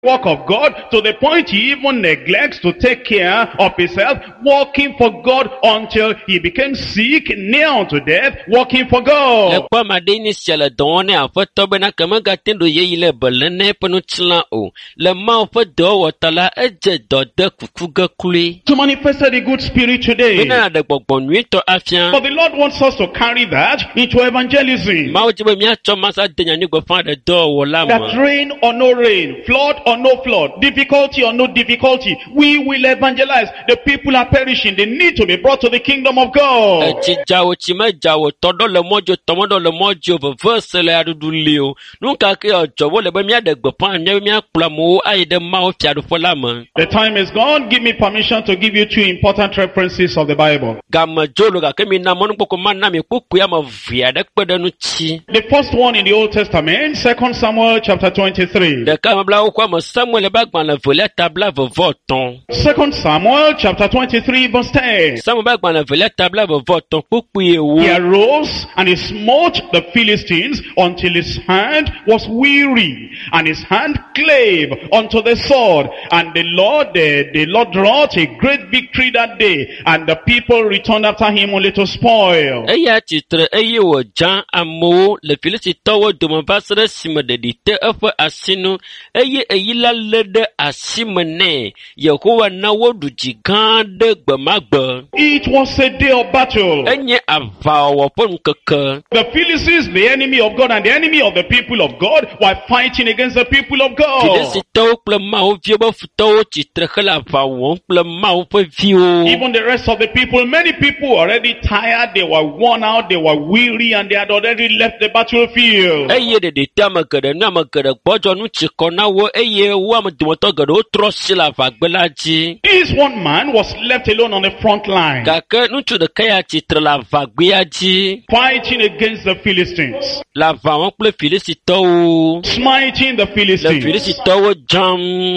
work of God to the point he even neglects to take care of his health, working for God until he became sick, near unto death, working for God. Lekwa madini siala done afoto bena kamaga tendo ye ile belene penuchla o. Le ma ofodo wotala eje dode kukuga kuli. To manifest the good spirit today. Bena de gbonwi to afian. But the Lord wants us to carry that into evangelism. Ma ojibe mi acho masa denya ni go find the door wola mo. That rain or no rain, flood or no flood, difficulty or no difficulty, we will evangelize. The people are perishing. They need to be brought to the kingdom of God. Jawo chime jawo todo le mojo tomodo le mojo verse le adudulio. Nunca ke ojo le be mi adegbo pan mi aplamo aide ma o fiadu folama. The time is gone. Give me permission to give you two important references of the Bible. Gam jolo ga ke mi na monu poko man na mi pupu ya ma via de pedanu chi. The first one in the Old Testament, 2 Samuel chapter 23. De ka mabla o kwa mo Samuel bagman la volet tabla voton. 2 Samuel chapter 23 verse 10. Samuel bagman la volet tabla voton pupu ewo. He arose and he smote the Philistines until his hand was weary and his hand clave unto the sword. And the Lord wrought a great victory that day, and the people returned after him only to spoil. Eya titre eye wo jan amo le Filisito wo dum basre sim de dite afa asinu eye eyila lede asimene Yehowa na wo duji gande gbamagba. It was a day of battle. Enye ava wo pon keke. The Philistines, the enemy of God and the enemy of the people of God, were fighting against the people of God. Filisito plema o viebo futo titre khala va won plema o pe vio. Even the rest of the people, many people were already tired, they were worn out, they were weary, and they had already left the battlefield. Eye de dite amagede na amagede gbojo nu chikona wo eye wo amdumoto gede o trosila va gbelaji. This one man was left alone on the front line, Kake nutu de kaya titre la va gbeaji. fighting against the Philistines, La va won ple Filisito. smiting the Le Philistines. Filisito wo jam.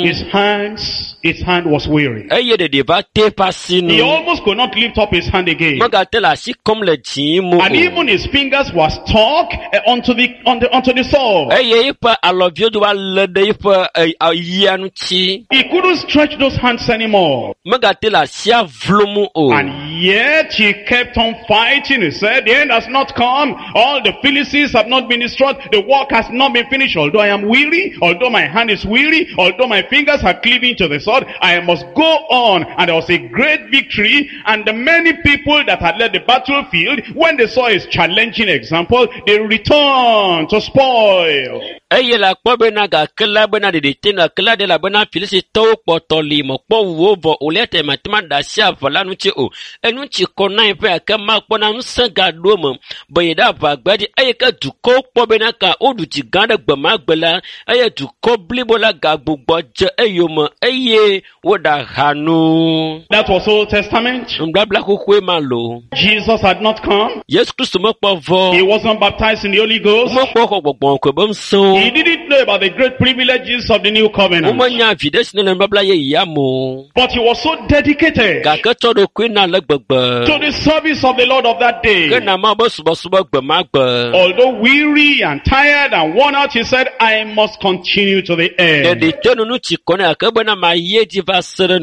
His hand was weary. Eye de deva te He pasinu. almost could not lift up his hand again. Maga la si comme le jimu. And even his fingers were stuck onto the sword. Eye ipa alovio do lede ipa ayanu chi. He couldn't stretch those hands anymore. Maga la si avlumu o. And yet he kept on fighting. He said, the end has not come. All the Philistines have not been destroyed. The work has not been finished. Although I am weary, although my hand is weary, although my fingers are cleaving to the sword, I must go on. And there was a great victory. And the many people that had led the battlefield, when they saw his challenging example, they returned to spoil. Eye la kpo bena ga kela bena de tena kela de la bena Filisito potoli mo po wo bo olete matma da sia vola nu chi o. Enu chi kona ife aka ma kpo na nsa ga do mo. Boye da va gbadi eye ka du ko kpo bena ka odu ti ganda gbama gbela eye du ko blibola ga gbogbo je eyo mo eye wo da hanu. That was Old Testament. Mbabla ko kwe ma lo. Jesus had not come. Yes Christ mo po vo. He wasn't baptized in the Holy Ghost. Mo po ko gbogbo ko bom so. He didn't know about the great privileges of the new covenant. Mo nya fides ne mbabla ye ya mo. But he was so dedicated Ga ka to do kwe na le gbegbe. to the service of the Lord of that day. Ke na ma bo subo gbema gbe. Although weary and tired and worn out, he said, I must continue to the end. De tenu nu chi kone akebe na ma ye di va sere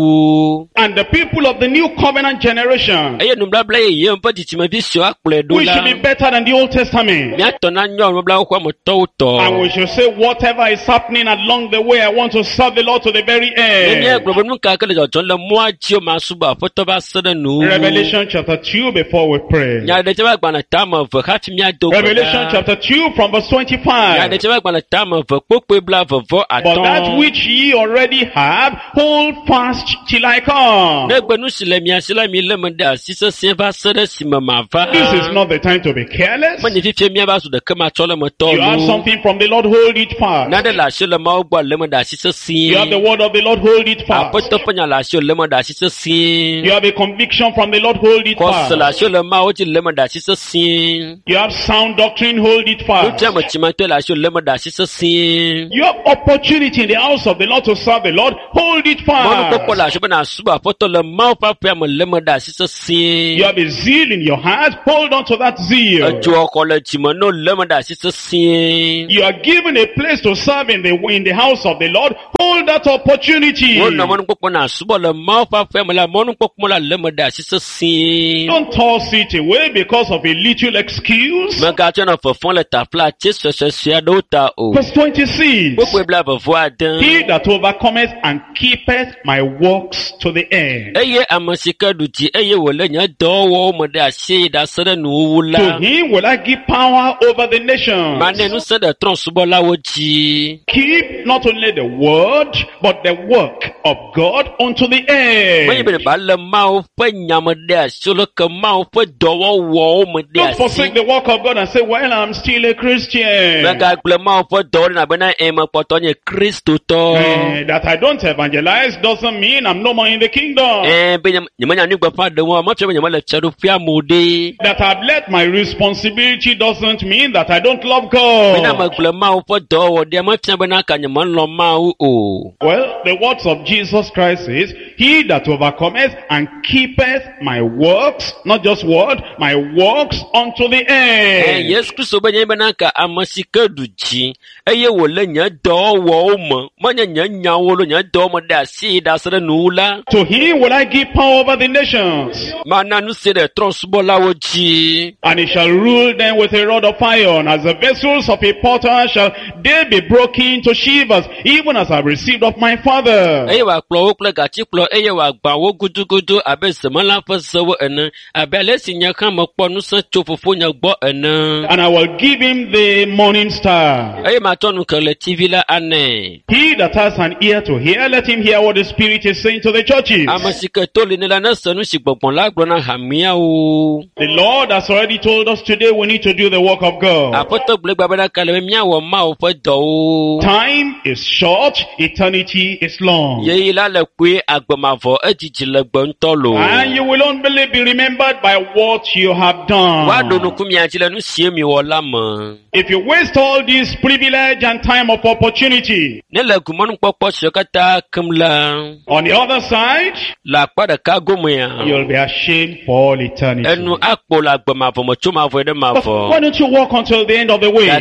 nuwu. And the people of the new covenant generation, Eye nu mbabla ye mpa di ma bi so akple do we should la. be better than the Old Testament. Mi ato na nyo mbabla ko mo to to. And we should say, whatever is happening along the way, I want to serve the Lord to the very Enye end. gbogbo nu ka kele jo le mo aji o ma suba foto ba sere nuwu. Revelation chapter 2 before we pray. Nya de ba gba na tama vo ha fi mi ado. Revelation chapter 2 from verse Nya 25. de ba gba na tama vo popo bla vo But that aton. which ye already have, hold fast till I come. Ne gbenu sile mi asila mi le mo da sise se va sere si ma va. This is not the time to be careless. Mani fi mi ba su de kema chole mo to. You have something from the Lord, hold it fast. Na de la shele ma ogba le mo da sise si. You have the word of the Lord, hold it fast. Apoto panya la shele le mo da sise si. You have a conviction from the Lord, hold it Kos la fast. shele ma o ti le mo da sise si. You have sound doctrine, hold it fast. Ucha mo chima to la shele le mo da sise si. You have opportunity in the house of the Lord to serve the Lord, hold it Mo ko ko fast. la shebe na suba poto le ma pa pa mo le mo da sise si. You have a zeal in your heart, hold on to that zeal. Ajo ko le chima no le mo da sise si. you are given a place to serve in the house of the Lord, hold that opportunity. Don't toss it away because of a little excuse. Verse 26. He that overcometh and keepeth my works to the end. To him will I give power over the nations. Keep not only the word, but the work of God unto the end. Don't forsake the work of God and say, well, I'm still a Christian. That I don't evangelize doesn't mean I'm no more in the kingdom. That I've let my responsibility doesn't mean that I don't love God. Well, the words of Jesus Christ is, he that overcometh and keepeth my works, not just word, my works unto the end. To him will I give power over the nations, and he shall rule them with a rod of iron. As the vessels of a potter shall they be broken to shivers, even as I have received of my Father. And I will give him the morning star. He that has an ear to hear, let him hear what the Spirit is saying to the churches. The Lord has already told us today we need to do the work of God. Time is short, eternity is long. And you will only be remembered by what you have done. If you waste all this privilege and time of opportunity, on the other side, you'll be ashamed for all eternity. But why don't you walk until the end of the way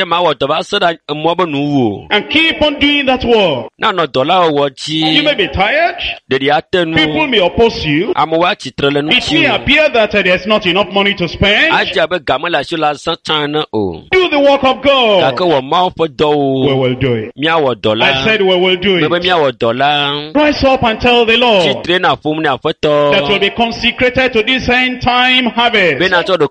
and keep on doing that work? You may be tired. People may oppose you. It may appear that there's not enough money to spend. Do the work of God. We will do it. I said we will do it. Rise up and tell the Lord that will be consecrated to this end time harvest.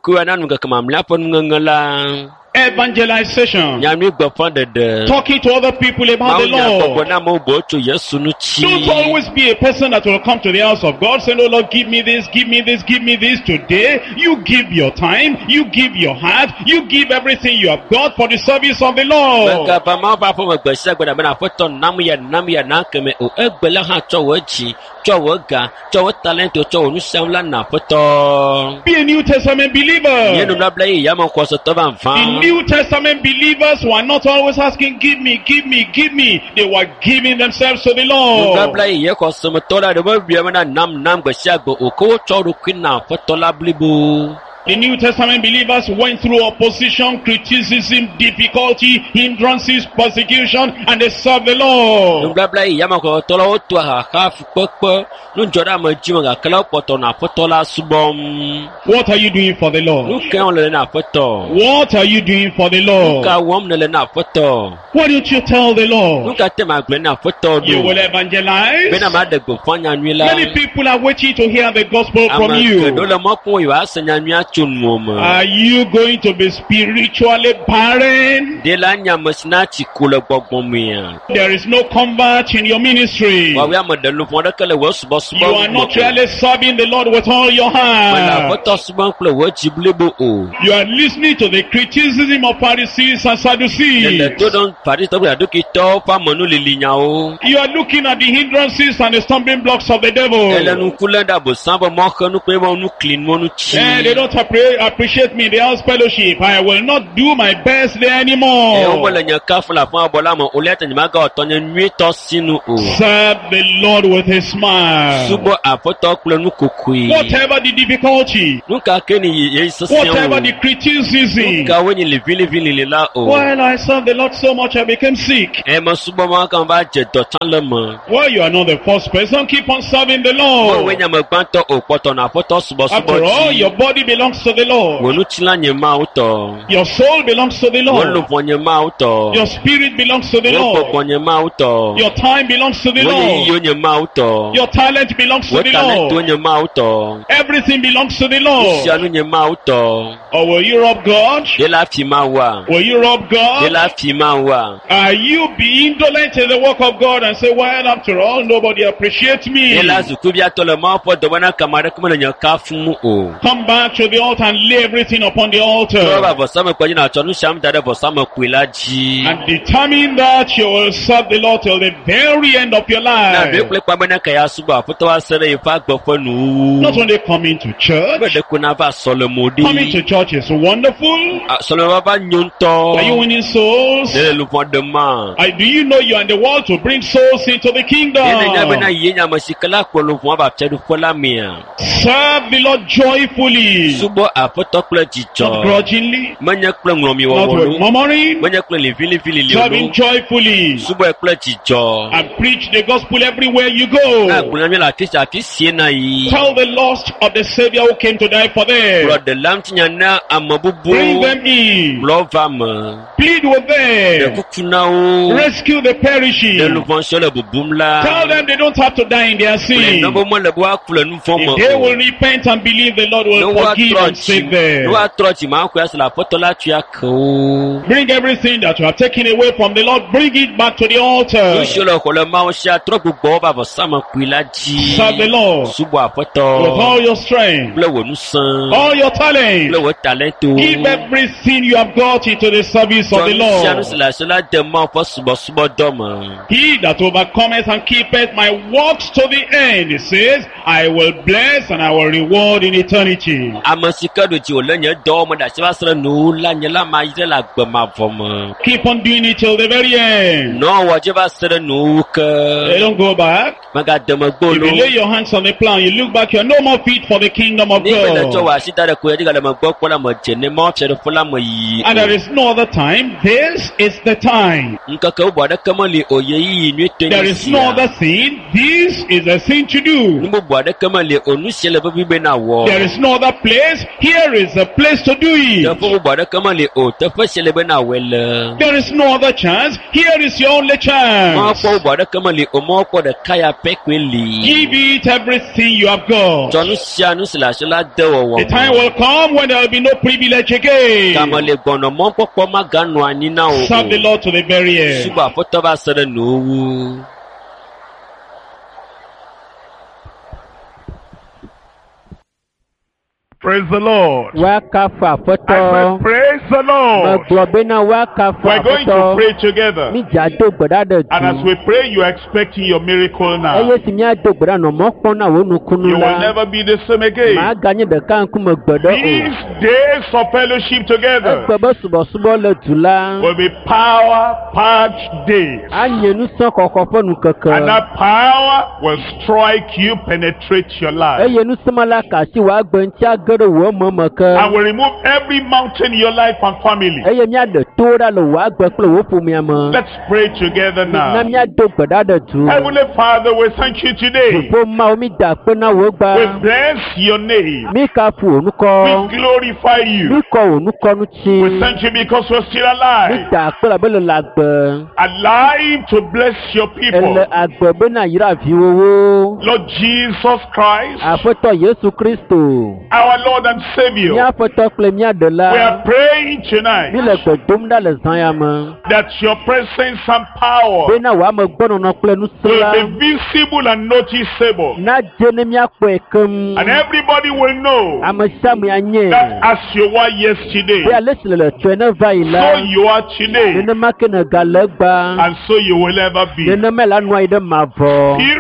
Evangelization, talking to other people about the Lord. Don't always be a person that will come to the house of God saying, oh Lord, give me this, give me this, give me this. Today, you give your time, you give your heart, you give everything you have got for the service of the Lord. Be a New Testament believer. The New Testament believers were not always asking, give me, give me, give me. They were giving themselves to the Lord. The New Testament believers went through opposition, criticism, difficulty, hindrances, persecution, and they served the Lord. What are you doing for the Lord? What are you doing for the Lord? Why don't you tell the Lord? You will evangelize. Many people are waiting to hear the gospel from you. Are you going to be spiritually barren? There is no convert in your ministry. You are not really serving the Lord with all your heart. You are listening to the criticism of Pharisees and Sadducees. You are looking at the hindrances and the stumbling blocks of the devil. They don't appreciate me in the house fellowship, I will not do my best there anymore. Serve the Lord with a smile. Whatever the difficulty, whatever the criticism. Well, I served the Lord so much I became sick. Well, you are not the first person. Keep on serving the Lord. After all, your body belongs to the Lord. Your soul belongs to the Lord. Your spirit belongs to the Lord. Your time belongs to the Lord. Your talent belongs to the Lord. Everything belongs to the Lord. Or will you rob God? Will you rob God? Are you being indolent in the work of God and say, well, after all, nobody appreciates me? Come back to the altar and lay everything upon the altar. And determine that you will serve the Lord till the very end of your life. Not only coming to church. Coming to church is wonderful. Are you winning souls? Do you know you are in the world to bring souls into the kingdom? Serve the Lord joyfully. Not grudgingly. Not with murmuring. Serving joyfully. And preach the gospel everywhere you go. Tell the lost of the Savior who came to die for them. Bring them in. Plead with them. Rescue the perishing. Tell them they don't have to die in their sin. If they will repent and believe, the Lord will forgive and save them. Bring everything that you have taken away from the Lord, bring it back to the altar. Serve the Lord with all your strength, all your talent. Give everything you have got into the service of the Lord. He that overcometh and keepeth my works to the end, he says, I will bless and I will reward in eternity. Keep on doing it till the very end. They don't go back. If you lay your hands on the plow, you look back, you are no more fit for the kingdom of God. And there is no other time. This is the time. There is no other thing. This is a thing to do. There is no other place. Here is a place to do it. There is no other chance. Here is your only chance. Give it everything you have got. The time will come when there will be no privilege again. Serve the Lord to the very end. Praise the Lord. I said, praise the Lord. We're going to pray together. And as we pray, you are expecting your miracle now. You will never be the same again. These days of fellowship together will be power-packed days. And that power will strike you, penetrate your life. And will remove every mountain in your life and family. Let's pray together now. Heavenly Father, we thank you today. We bless your name. We glorify you. We thank you because we're still alive. Alive to bless your people. Lord Jesus Christ, our Lord and Savior, we are praying tonight that your presence and power will be visible and noticeable. And everybody will know that as you were yesterday, so you are today, and so you will ever be. Spirit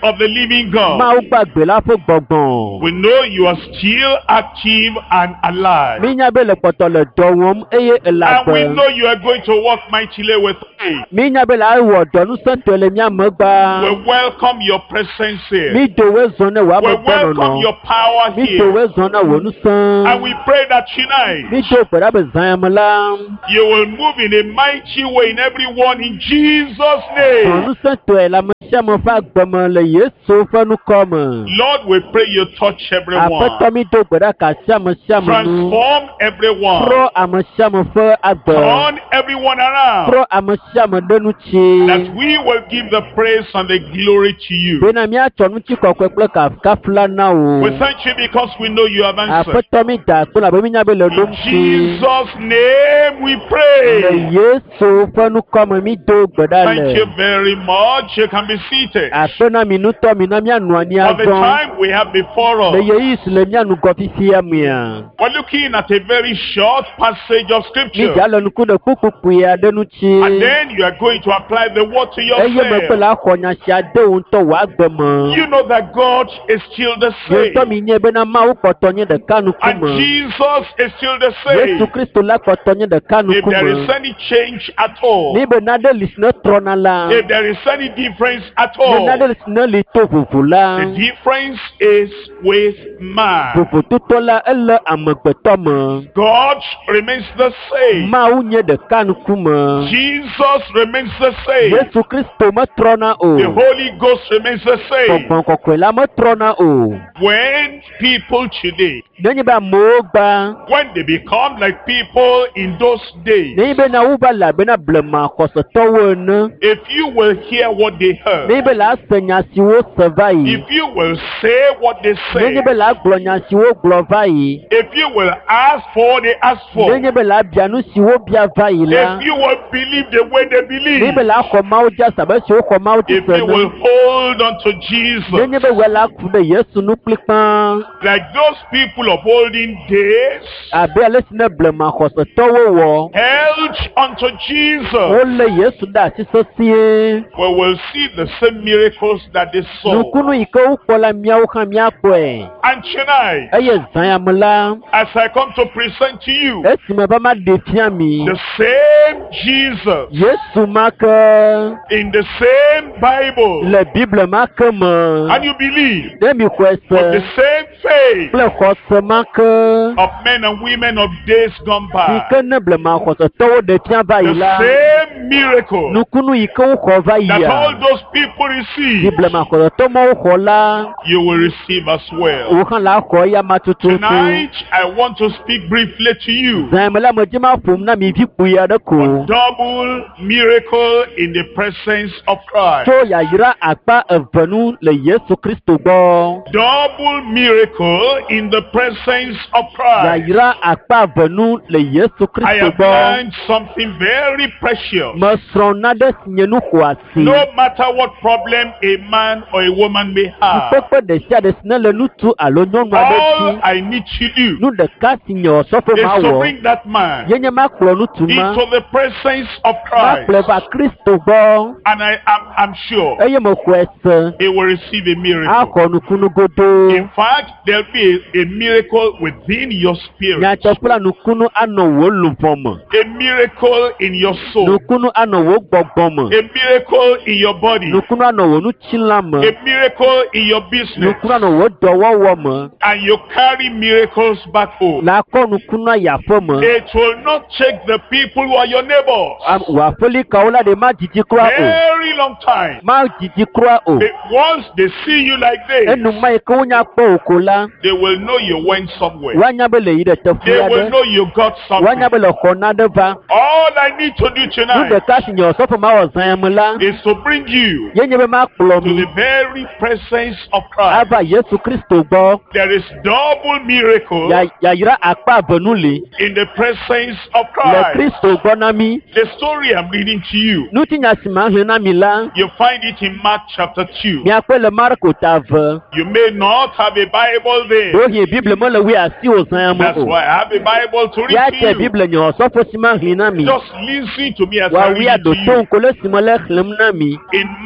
of the living God. Máa gbàgbé láfó gbọ̀ngbọ̀n. We know you are still active and alive. Mi nya be le pɔtɔ le dɔ wɔm eye And we elagbe. know you are going to work mightily with me. Mi nya be le awɔ dɔ nusẽtɔ le mía We megba. welcome your presence here. Mi dowe zɔn ne wòa We me gbɔ welcome nɔnɔ. your power Mi here. dowe zɔn ne wò And nusẽ. we pray that tonight Mi do gbe ɖa be zã me la. you will move in a mighty way in everyone in Jesus' Zɔn name. nusẽtɔe le ame sia ame ƒe agbeme le Yesu ƒe nukɔme. Lord, we pray you touch everyone. Aƒetɔ mi do gbe ɖa ka sia ame nu. Transform everyone. Trɔ ame sia ame ƒe agbe. Turn everyone around. Trɔ ame sia ame ɖe nu That tsi. we will give the praise and the glory to you. Bena míatsɔ ŋutikɔkɔe kple kafla na wo. We thank you because we know you have answered. Aƒetɔ mi da akpo labe mi nya be le In ɖom tsi. Jesus' name we Le pray. Yesu ƒe nukɔme mi do gbe ɖa Thank you le. very much. You can be seated. Akpe na mi nutɔ mi na míanɔ anyi For the azɔ. time we have before Le us, ɣeyiɣi si le mía nugɔ fifia mea. we're looking at a very short passage of Mi scripture. dza le nuku ɖe kpukpukpui aɖe nu And tsi. then you are going to apply the word to Eye megbe yourself. la xɔ nya sia de wo ŋutɔ wò agbe me. You know that God is still the Wo ŋutɔ same. mi nye bena Mawu kpɔtɔ nye ɖeka And nukume. Jesus is still the Yesu same. Kristo la kpɔtɔ nye ɖeka If there is nukume. any change at all, Ni be naɖe li si ne trɔna la. if there is any difference at Ne all, naɖe li si ne li to vovo la. the difference is with man. Vovototɔ la ele amegbetɔ me. God remains the same. Mawu nye ɖeka nukume. Jesus remains the same. Yesu Kristo metrɔna o. The Holy Ghost remains the same. Gbɔgbɔ kɔkɔe la metrɔna o. When people today, Nenye be amewo gba. when they become like people in those days, Nenye be na wova le abena blema xɔsetɔwo ene. if you will hear what they heard, Nenye be la ase nya siwo se va yi. if you will say what they say, Nenye be la gblɔ nya siwo gblɔ va yi. if you will ask for what they ask for, Nenye be la bia nu siwo bia va yi la. if you will believe the way they believe, Nenye be la xɔ Mawu dzi asabe siwo xɔ Mawu dzi if you will sene. hold on to Jesus, Nenye be wɔ la ku ɖe Yesu nu kplikpã. like those people of olden days Abe ale si ne blema xɔsetɔwo wɔ. held onto Jesus, Wolé Yesu ɖe asi sesĩe. we will see the same miracles that they saw. Nukunu yi ke wokpɔ la míawo hã míakpɔe. And tonight, Eye zã ya me la. as I come to present to you Esime va ma ɖe fia mi. the same Jesus Yesu ma ke in the same Bible, le Bible ma ke me. and you believe Ne mi xɔe with the se. same faith Kple xɔse ma ke. of men and women of days gone Yi by, ke ne blema xɔsetɔwo ɖe fia va yi the la. same miracle Nukunu yi ke woxɔ va that all yia. those people Yi receive, blema xɔsetɔ ma xɔ la. you will receive as well. Wo hã la xɔ ya ma tututu. Tonight, I want to speak briefly to you. Zã me la me dzi ma ƒom na mi vi kpui aɖe ko. Double miracle in the presence of Christ. Tso yayra akpa eve nu le Yesu Kristo gbɔ. Double miracle in the presence of Christ. Yayra akpa eve nu le Yesu I Kristo have gbɔ. learned something very precious. Mesrɔ̃ naɖe si nye nu xɔ asi. No matter what problem a man or a woman may have, Kpekpe ɖe sia ɖe si ne le ŋutsu alo nyɔnu aɖe all dzi. I need to do Nu ɖeka si nye ɔsɔfo ma is to wɔ. bring that man Ye nye ma kplɔ ŋutsu ma. into the presence of Ma Christ. kplɔe va Kristo gbɔ. And I'm sure Eye me xɔe se. he will receive a miracle. Axɔ nukunu godo. In fact, there'll be a miracle within your spirit, Nyatsɔ kple nukunu anɔ wò luʋɔ me. a miracle in your soul, Nukunu anɔ wò gbɔgbɔ me. a miracle in your body, Nukunu anɔ wò nutsila me. a miracle in your business, Nukunu anɔ wò dɔwɔwɔ me. and you carry miracles back home. La kɔ nukunu ayi aƒe me. It will not take the people who are your neighbors Wò aƒeli kawo la ɖe ma didi kura o. very long time. Ma didi kura o. Once they see you like this, Enuma yi ke wonya kpɔ o ko la. they will know you went somewhere. Woanya be le yi ɖe teƒe They will aɖe. know you got Woanya something. be le xɔ naɖe va. All I need to do Nu tonight ɖeka si nye ɔsɔfo ma wɔ zã ya me la. is to bring you Ye nye be ma kplɔ to the mi. very presence of Christ. Ava Yesu Kristo gbɔ. There is double miracle Yayra akpa avenu li. in the presence of Le Christ. Kristo gbɔ na mi. The story I'm reading to you, Nutinya si ma hlen na mi la. you find it in Mark chapter 2. Miakpɔ le Marko ta ve. You may not have a Bible there. Wohi Bible me le wi asi o zã ya me That's o. why I have a Bible to Ya read tɛ to you. Bible nye ɔsɔfo si ma hlen na mi. Just listen to me as I Wa read wi it to aɖo to you. nkolo si me le xlẽm na mi. In Mark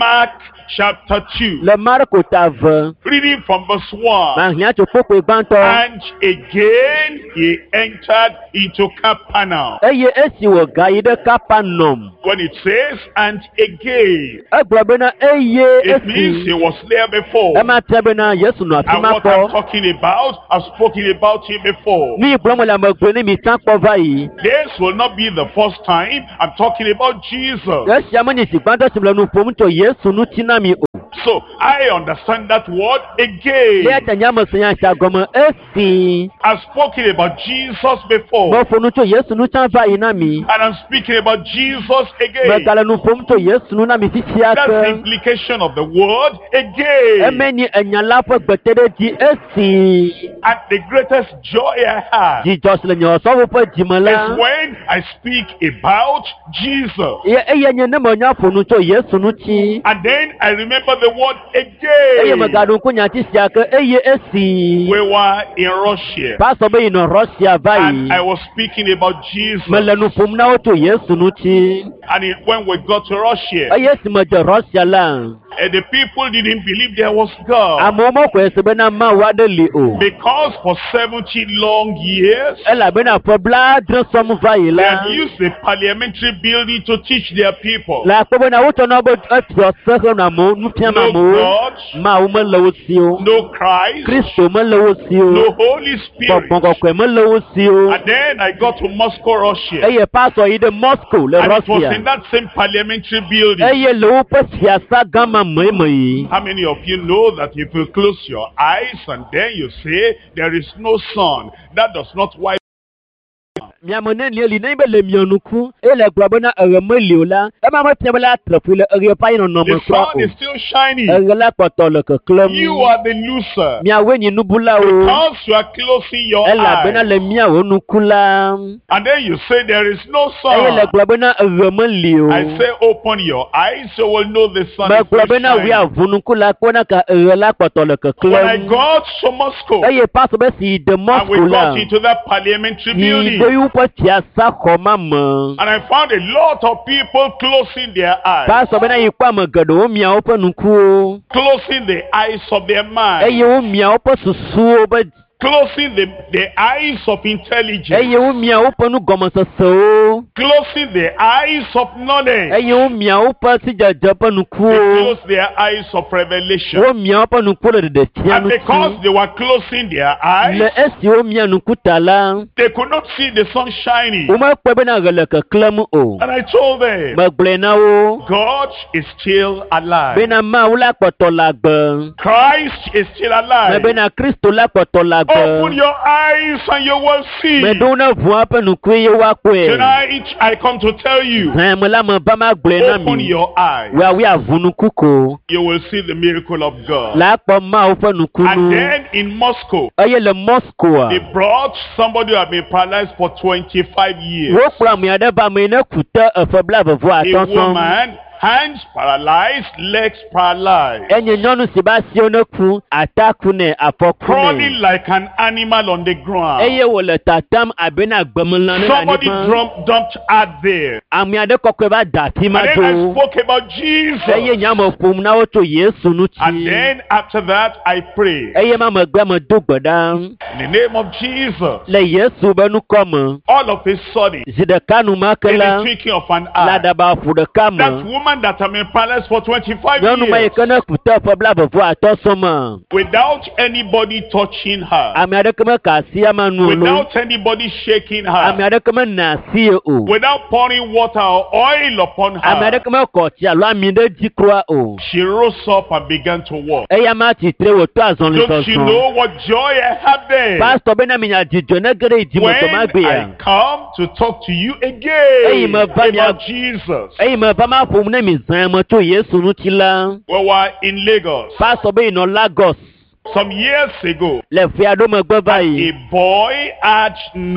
Mark chapter 2. Le Marko ta ve. Reading from verse 1. Ma hia tso kpokpo gbanto. And again he entered into Capernaum. Eye esi wo ga yi de Kapanum. When it says, and again, Egblɔ bena eye it means he esi. was there before. Ema te bena Yesu nɔ afi And ma what I'm kpɔ. talking about, I've spoken about him before. Mi gblɔm le megbe ne mi san kpɔ va yi. This will not be the first time I'm talking about Jesus. Esia menye zi gbãtɔ si le nu ƒom tso Yesu ŋuti na mi o. So I understand that word Le again. ete nyame se nya sia gɔme esi. I've spoken about Jesus before. Mefo nu tso Yesu ŋuti va yi na mi. And I'm speaking about Jesus again. Megale nu ƒom tso Yesu ŋu na mi fifia That's the ke. implication of the word again. Eme nye enya la ƒe gbeteɖedzi esi. And the greatest joy I have Dzidzɔ si le nye ɔsɔwo ƒe dzime is la. when I speak about Jesus. Eye nye ne menya ƒo nu tso Yesu ŋuti. And then I remember the word Eye again. megaɖo ŋku nyati sia ke eye esi. We were in Russia. Pastor be yinɔ Russia va And I yi. was speaking about Jesus. Mele nu ƒom na wo tso Yesu ŋuti. And when we got to Russia, Eye esi medze Russia la. the people didn't believe there was God. Amewo mexɔe se bena Mawu aɖe li o. Because for 70 long years, Elabena ƒe blaadre sɔm va yi they la. had used the parliamentary building to teach their people. Le akpɔ bena wotsɔ na be efiɔ se xe na amewo nufiam No amewo. God, Mawu mele wo si o. no Christ, Kristo mele wo si no o. Holy Spirit. Gbɔgbɔ kɔkɔe mele wo si o. And then I got to Moscow, Russia. Eye pastor yi de Moscow le And it was in Russia. that same parliamentary building. Eye le woƒe fiasa gama meme yi. How many of you know that if you close your eyes and then you say there is no sun, that does not wipe Miame ne li ne be le mia nuku. Ele gblɔ bena eɣe meli o la. Ema mefia be la trefui le eɣe ƒe ayinɔnɔ me the kura sun o. is still shining? Eɣe la kpɔtɔ le keklem. You are the loser. Miawoe nye nubulawo. Because you are closing your Elabena eyes. le miawo nuku la. And then you say there is no Eye le sun. gblɔ bena eɣe meli o. I say open your eyes, you will know the sun is Megblɔ still bena wi shining. avu nuku la kpɔna ka eɣe la kpɔtɔ le When I keklem. got to Moscow, Eye pastor be si de and we Moscow la. got into that parliamentary Yi building, do yi woƒe fiasa xɔma me. and I found a lot of people closing their eyes, Pastor bena yi kpɔ ame geɖewo mia woƒe nukuwo. closing the eyes of their mind, Eye wo mia woƒe susuwo be. closing the eyes of intelligence, Eye wo mia woƒe nugɔmesesewo. closing the eyes of knowledge, Eye wo mia woƒe sidzedze ƒe they nukuwo. closed their eyes of revelation. Wo mia woƒe nukuwo le ɖeɖefia And because ŋuti. they were closing their eyes, Le esi wo mia nuku ta la. they could not see the sun shining. Wo mekpɔe bena ɣe le keklem o. And I told them, Megblɔe na wo. God is still alive. Bena Mawu la kpɔtɔ le agbe. Christ is still Me alive. bena Kristo la kpɔtɔ le Open agbe. your eyes and you will see. Meɖo na ʋua ƒe nuku ye woakpɔe. Tonight I come to tell you, Hẽ me la me ba ma gblɔe na open mi. your eyes. Woawoe avu nuku ko. You will see the miracle of God. La akpɔ Mawu ƒe And nukunu. then in Moscow, Eye le Moscow they a. brought somebody who had been paralyzed for 25 years. Wokplɔ ame aɖe ba ame yi ne ku te eƒe blaeve-vɔ A atɔ sɔŋ. woman, hands paralyzed, legs paralyzed, Enye nyɔnu si be asiwo ne ku, ata ku nɛ, afɔ ku crawling nɛ. like an animal on the ground. Eye wòle tatam abe na gbemelã ne le Somebody anyigba. dumped out there. Ame aɖe kɔkɔe va da afi ma And then I dzo. spoke about Eye Jesus. nyame ƒom na wo tso Yesu And ŋuti. then after that, I prayed. Eye ma megbe me do gbe ɖa. In the name of Jesus. Le Yesu be nukɔme. All of a sudden, Zi ɖeka numake in la. the twinkling of an Le eye, aɖaba ƒu ɖeka that me. woman that had been paralyzed for 25 Nyɔnu ma yi years, ke ne ku te eƒe blaeve-vɔ atɔ sɔŋ. without anybody touching her, Ame aɖeke meka asi ama nu o lo. without anybody shaking Ame her, aɖeke mena asi ye o. without pouring water or oil upon Ame her, aɖeke mekɔ tsi alo ami ɖe dzi kura o. she rose up and began to walk. Eya ma tsitre wòto azɔli Don't you sɔsɔ. know what joy I have there? Pastor bena minya dzidzɔ ne ge ɖe yi dzi me When tɔ ma gbe ya. I come to talk to you Hey, again my buddy, about Jesus. Eye me va ma ƒom ne mi zã me tso Yesu ŋuti la. We were in Lagos. Pastor be yinɔ Lagos. Some years ago, Le fia do me gbe bayi. a boy had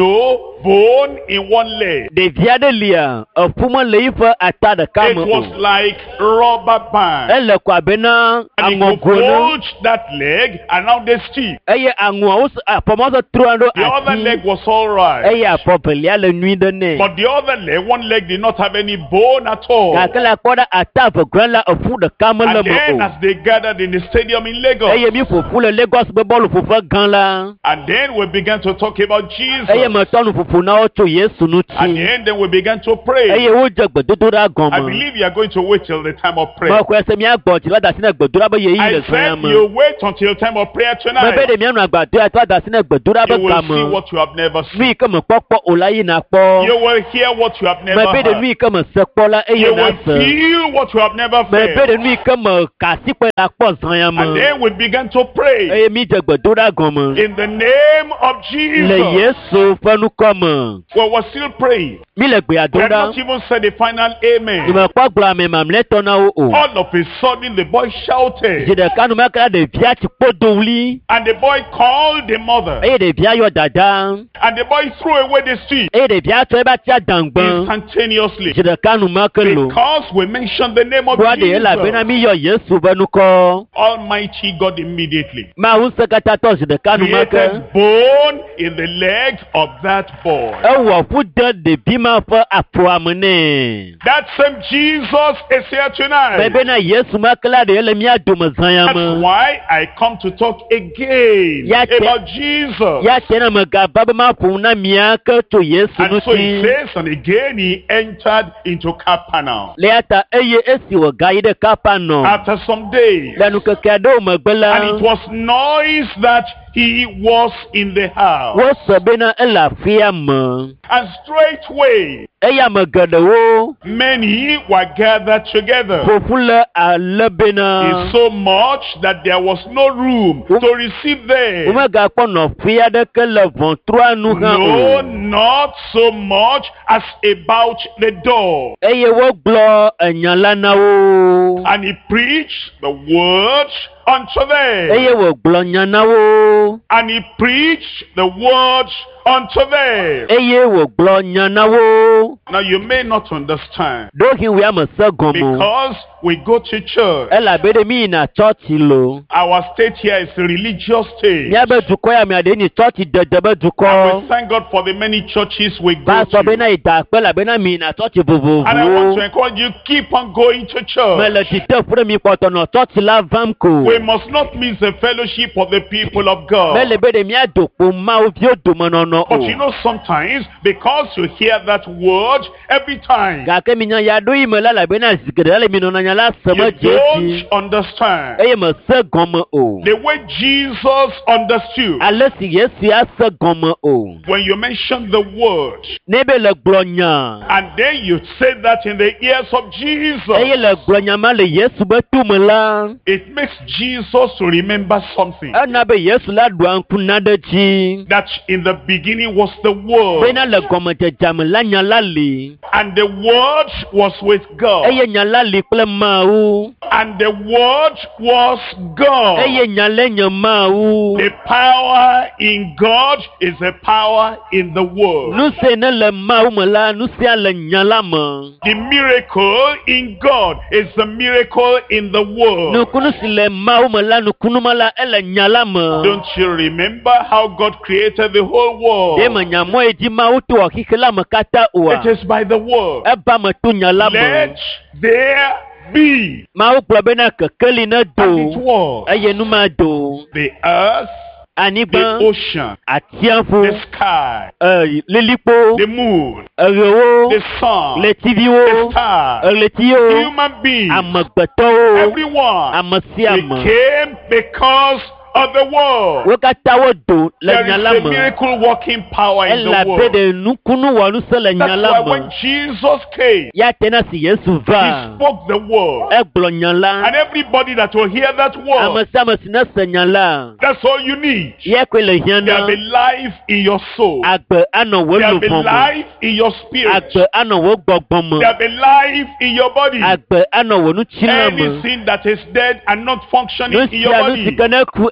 no bone in one leg. De via de lia, fuma le ifa ata de It kama was o. like rubber band. Elle kwa bena And he could angogono. hold that leg and now they stiff. Eye ango us pomoso truando The other ati. leg was all right. Eye apopelia le nuit de ne. But the other leg, one leg did not have any bone at all. Kakela koda ata for grand la fu de kama le And then mo. as they gathered in the stadium in Lagos, Eye mi fufu le Lagos be bolu fufu gan la. and then we began to talk about Jesus. Eye me tonu fufu na o to Yesu nu And ti. then we began to pray. Eye wo je gbedodora gan I mo. believe you are going to wait till the time of prayer. Ma ko ese mi agbo ti la da sine gbedodora be ye yi I le said san mo. you wait until time of prayer Me be tonight. de mi anu agbado ati la da sine gbedodora be You will gan see mo. what you have never seen. Mi ke me popo olayi na po. You will hear what you have Me never be de heard. mi ke me se po la eye You na will se. feel what you have never Me be de felt. mi ke me kasi pe la po zan ya mo. And then we began to pray Eye mi je gbedodora gan mo. in the name of Le Jesus. Yesu fanu ko mo. Well, we're still praying. Mi le gbe We have adora. not even said the final amen. Ìmọ̀ pọ̀ gbọ́dọ̀ mi màmú lẹ́tọ̀ náà o. All of a sudden, the boy shouted, Jìdẹ̀ kánú mẹ́kàrà dè bíá ti kpó dòwúlí. and the boy called the mother, Eye dè bíá yọ dàda. and the boy threw away the stick Eye dè bíá tọ́ ẹ bá tí a dàngbọ́n. instantaneously. Jìdẹ̀ kánú mẹ́kà lò. Because we mentioned the name of Bọ́dẹ̀ yẹn làbẹ́ náà Jesus, mi yọ Yéṣu bẹ́nu kọ́. Almighty God immediately Máa ń sẹ́kẹ́tà tọ̀ jìdẹ̀ kánú mẹ́kà. created bone in the leg of that boy. Ẹ wọ̀ fún dán dè bí máa fọ́ àpò àmúnẹ̀. That same Jesus is here tonight. Bẹ́ẹ̀ náà Yéṣu mẹ́kàlá dè yẹn lè mi àdùnmọ̀ zan ya That's mọ́. why I come to talk again Yeah, about Jesus. Yá tiẹ̀ náà mọ̀ gà bá bẹ́ máa fún náà mìíràn kẹ́ tó Yéṣu nù And so sí. it says, and again he entered into Capernaum. Lẹ́yàtà eye esi wọ̀ gà yí dẹ̀ kápá nọ. After some days, Lẹ́nu kẹ̀kẹ́ dé òmò gbẹ́ la. and it was noise that he was in the house. Wọ́n sọ bẹ́ẹ̀ náà ẹ̀ làáfíà mọ́. And straightway, Ẹ̀yà mọ̀ gẹ̀dẹ̀ wo. many were gathered together. Fòfú lẹ alẹ́ bẹ́ẹ̀ náà. It's so much that there was no room to receive them. Wọ́n gà pọ̀ nọ fíà dẹ́ kẹ́lẹ̀ vọ̀n tura nu hàn No, o. not so much as about the door. Ẹ̀yẹ wọ́n gbọ́ ẹ̀yàn lánàá o. And he preached the word unto them. Ẹ̀yẹ wọ́n gbọ́ yànnà o. And he preached the word unto them. Ẹ̀yẹ wọ́n gbọ́ yànnà o. Now you may not understand Dókì wíwá mọ̀ sẹ́gun mu. because we go to church. Ẹ làbẹ́rẹ́ mi ìnà chọ́ọ̀tì lò. Our state here is a religious state. Ní abẹ́ dùkọ́ yà mí àdé ní chọ́ọ̀tì dẹ̀dẹ̀ bẹ́ dùkọ́. And we thank God for the many churches we go Pastor to. bena ida pẹ́ la bena mi na church vovovo. And I want to encourage you, keep on going to church. Mẹlẹ ti tẹ fúnra mi pọ̀tọ̀ náà church la vam ko. We must not miss the fellowship of the people of God. Mẹlẹ bẹ́ẹ̀ de mi àdòpọ̀ máa o bí o dùn mọ́ nọ́nọ́ But you o. know, sometimes, because you hear that word every time, Gàkẹ́ mi yan yàdó yìí mọ̀ lálẹ́ bẹ́ẹ̀ náà sìgìdì lálẹ́ mi nọ́nà yàn lásàmọ́ you jẹ́sì. don't understand Eye mọ̀ sẹ́ gan mọ́ o. the way Jesus understood. Alẹ́ sì yẹ sí àsẹ́ gan mọ́ o. When you mention the word, N'ebe lẹ gblɔ nya. and then you say that in the ears of Jesus, Eye lẹ gblɔ nya ma le Yesu bɛ tu me la. it makes Jesus to remember something. Ɛna be Yesu la do anku na ɖe dzi. That in the beginning was the Word, Bena le gɔmedzedze me la nya la li. and the Word was with God, Eye nya la li kple Mawu. and the Word was God. Eye nya le nye Mawu. The power in God is the power in the Word. Nu se ne le Mawu me la, nu sia le nya la me. The miracle in God is the miracle in the Word. Nukunu si le Mawu me la, nukunu ma la ele nya la me. Don't you remember how God created the whole Ye world? me nya mo edi Mawu to akike la me kata oa. It is by the Word. Eba me tu nya la me. Let there be, Mawu gblɔ bena kekeli ne and it do. was. Eye nu ma do. The earth, the Anyigba, ocean, the atiaƒu, sky, lilikpo, the moon, eɣewo, the sun, the letiviwo, stars, ɣletiwo, human beings, amegbetɔwo, everyone. ame sia We ame. came because of the Word. Wo katã wodo le There nya is la a me. miracle working power in the Elabe Word. de nukunu wɔ nu se le nya That's la why when me. Jesus came, Ya tena si Yesu He va. spoke the Word. Egblɔ nya la. And everybody that will hear that Ame Word, sia ame si ne se nya la. that's all you need. Ya koe le hiã There na. be life in your soul. Agbe anɔ wo There be luʋɔ me. life in your spirit. Agbe anɔ wo gbɔgbɔ me. There be life in your body. Agbe anɔ wo nutsila me. Anything that is dead and not functioning Nu in your sia nu si body, ke ne ku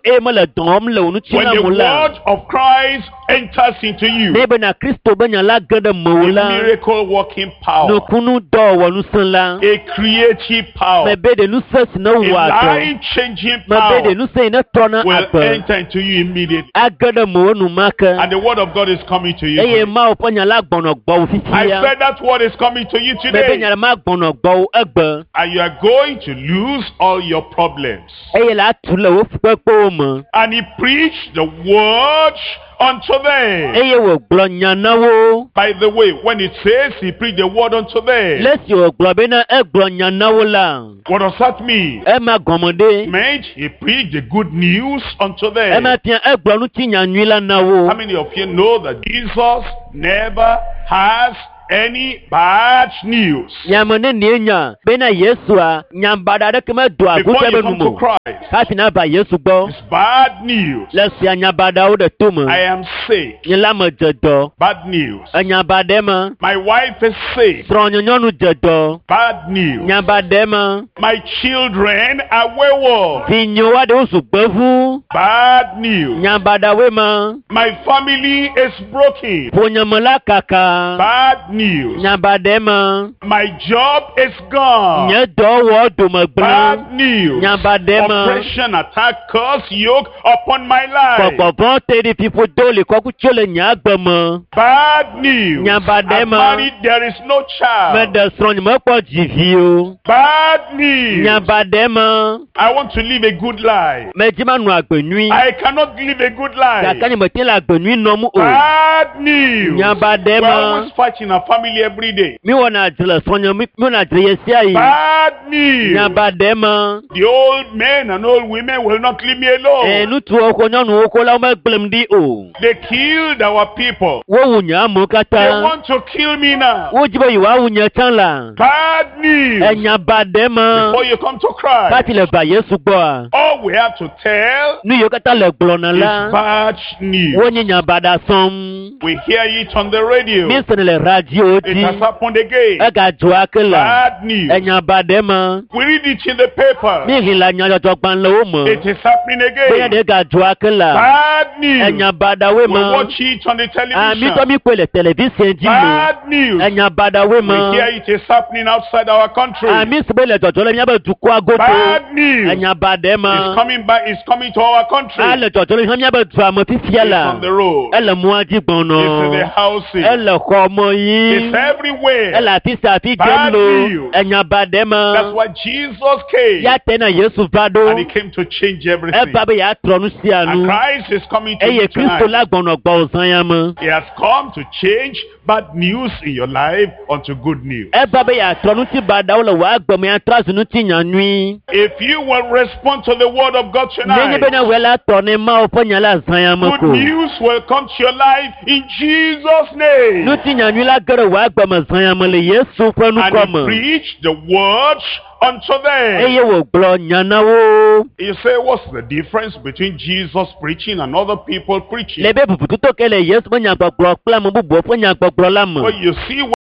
me le dom le onu when chila the mula. word of Christ enters into you, Bebe na Kristo benya la gede a mula. miracle working power, No kunu do wa nu sen la. a creative power, Me be de nu se na a wa to. life changing Me be de power nu se na tona will apa. enter into you immediately. Agede mo nu maka. And the word of God is coming to you. Eye ma o ponya la gbono gbo fifi I ya. said that word is coming to you Me be today. nya ma gbono gbo egbe. And you are going to lose all your problems. Eye la tu le wo fupepo mo. And he preached the word unto them. Eye wo glo nya na wo. By the way, when it says he preached the word unto them, Lesi wo glo be na e glo nya na wo la. what does that mean? E ma gomode. It meant he preached the good news unto E them. ma pia e glo nu ti nya nwi la na wo. How many of you know that Jesus never has any bad news? Nyamane ne nya be na Yesu a nyambada de kema do Before aguta you be come nu to mo. Christ, Ka tina ba Yesu gbo. it's bad news. Lesi nyambada wo de to mo. I am sick. Nyela mo jedo. Bad news. Nyambade ma. My wife is sick. Tronyo nyonu jedo. Bad news. Nyambade ma. My children are wayward. Vinyo wa de usu gbevu. Bad news. Nyambada we ma. My family is broken. Ponyamola kaka. Bad news. Nyambade ma. My job is gone. Nye do wo do mo gbla. Bad news. Nyambade ma. Oppression, attack, curse, yoke upon my life. Popo te di people do le koku chole nyagbe mo. Bad news. Nyambade I'm ma. married, there is no Me child. de stronyo mo po jivio. Bad news. Nyambade ma. I want to live a good life. Me jima nu agbenui. I cannot live a good life. Kakani me te la agbenui no mu o. Bad news. Nyambade We're ma. always fighting our family every day. Mi wona jile stronyo mi wona jile yesi ayi. Bad news. Nyambade ma. The old men and old women will not leave me alone. Nutu oko nyonu oko la me glem di o. They killed our people. Wo wunya mo They kata. want to kill me now. Wo jibe yiwa wunya chan la. Bad news. Nyambade ma. Before you come to Christ, Kati le ba Yesu gbo a. all we have to tell Nu yo kata le glo na is la. bad news. Wo nyi nyambada som. We hear it on the radio. Mi sene le radio It di. has happened again. E ga jo akela. Bad news. Nyambade ma. We read it in the paper. Mi ri la nya jo gban le o mo. It is happening Boya again. de ga jo akela. Bad news. Nyambada we We ma. watch it on the Mi to television. mi pe le television di mo. Bad news. Nyambada we We ma. hear it is happening outside our country. Mi sebe le jojo le mi abe du ko agoto. Bad news. Nyambade It's ma. coming back. It's coming to our country. Ale jojo le mi abe du amo fifia It's la. on the road. Ele mu aji It's in the gbono. houses. Ele ko mo It's yi. everywhere. Ele afisa fi Bad jemlo. news. Nyambade That's ma. why Jesus came. Ya tena Yesu vado. And he came to change E everything. ba be ya tronu si And anu. Christ is coming to Eye you Kristo tonight. la gbono gbo ozan ya mo. He has come to change bad news in your life onto good news. E ba be ya tronu ti bada o le wa gbomo ya trasu nu ti yan nui. If you will respond to the word of God Nenye be tonight, na wela toni ma o ponya la zan ya mo good ko. news will come to your life in Jesus' name. Nu ti yan nui la gere wa gbomo zan ya mo le Yesu pro nu And ko he mo. preached the word unto them. Eye wo glo nyana wo. You say, what's the difference between Jesus preaching and other people preaching? Lebe bubutu to kele Yesu ponya gbogbo pla mo bubu ponya gbogbo la mo. Well, you see